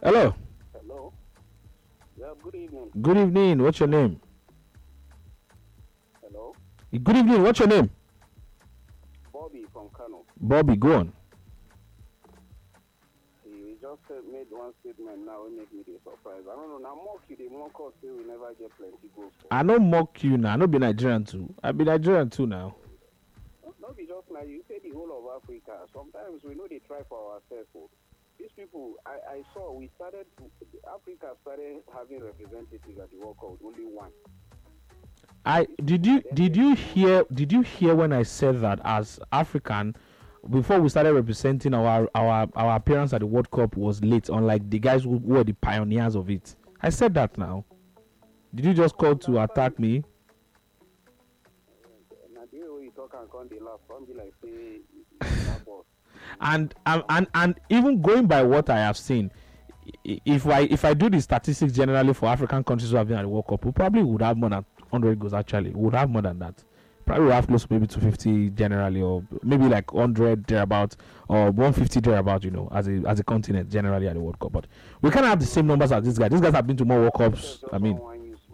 Hello. Hello. Yeah, good evening. Good evening. What's your name? Hello. Good evening. What's your name? Bobby from Kano. Bobby, go on. He just made one statement now. It made me surprised. I don't know. Now, mock you. They mock us. Say we never get plenty goals. I don't mock you now. I don't be Nigerian too. I be Nigerian too now. Not be just now. You say the whole of Africa. Sometimes we know they try for ourselves. These people, I saw. Africa started having representatives at the World Cup. Only one. Did you hear when I said that as African, before we started representing our appearance at the World Cup was late, unlike the guys who were the pioneers of it. I said that now. Did you just call to attack me? And even going by what I have seen, if I do the statistics generally for African countries who have been at the World Cup, we probably would have more than 100 goals. Actually, we would have more than that. Probably would have close to maybe 250 generally, or maybe like 100 thereabout, or 150 thereabout. You know, as a continent generally at the World Cup. But we can't have the same numbers as these guys. These guys have been to more World Cups. I mean,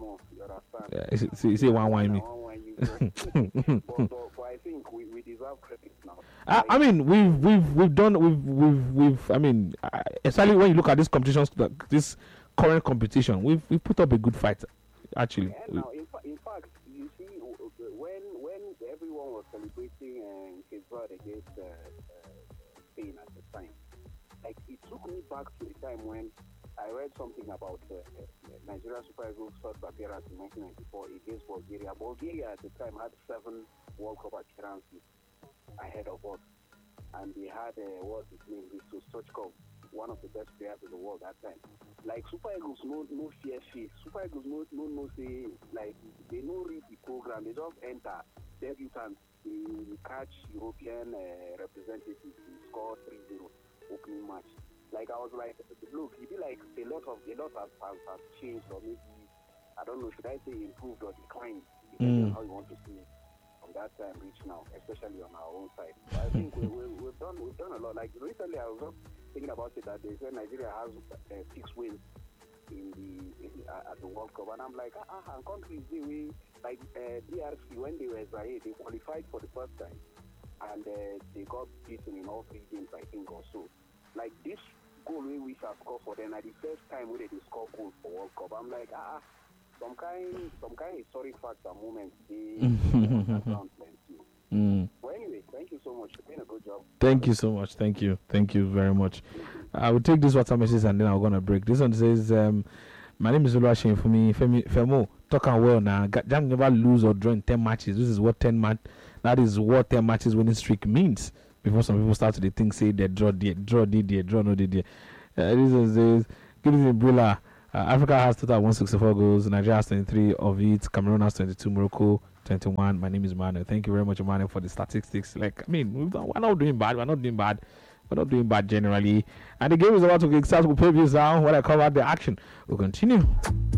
say one wine me. But I think we deserve credit now. I mean, we've I mean, especially when you look at these competitions, this current competition, we've put up a good fight, actually. And now, in fact, you see, when everyone was celebrating Cape Verde against Spain at the time, like it took me back to the time when I read something about Nigeria Super Eagles' first appearance in 1994 against Bulgaria. Bulgaria at the time had 7 World Cup appearances ahead of us. And they had, what's his name, Risto Stoichkov, one of the best players in the world that time. Like, Super Eagles, no fear face. Super Eagles, no say, like, they no read the program. They just enter, debutants, they catch European representatives, they score 3-0 opening match. Like, I was like, look, it be like a lot has changed, or maybe, I don't know, should I say improved or declined, depending on how you want to see it from that time reach now, especially on our own side. So I think we've done a lot. Like, recently I was just thinking about it, that they said Nigeria has 6 wins at the World Cup, and I'm like, and countries, like DRC, when they were Zaire, they qualified for the first time, and they got beaten in all 3 games, I think, or so. Like, this goal we shall score for them at the first time where they score goals for World Cup. I'm like, some kind historic facts and moments Well, anyway, thank you so much. You're doing a good job. Thank you so much. Thank you very much. I will take this WhatsApp message and then I'm gonna break. This one says, my name is Oluwaseun for me. Femo, talking well now. Jam never lose or draw in 10 matches. This is what 10 matches winning streak means. Before some people start to think, say they draw no did. This one says, good evening, Brilla. Africa has total 164 goals. Nigeria has 23 of it. Cameroon has 22. Morocco 21. My name is Manuel. Thank you very much, Manuel, for the statistics. Like, I mean, we're not doing bad. We're not doing bad generally. And the game is about to get started. We'll pay you down when I cover the action. We'll continue.